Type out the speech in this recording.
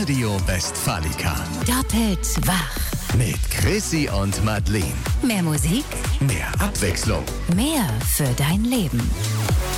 Radio Westfalica. Doppelt wach. Mit Chrissy und Madeleine. Mehr Musik, Mehr Abwechslung. mehr für dein Leben.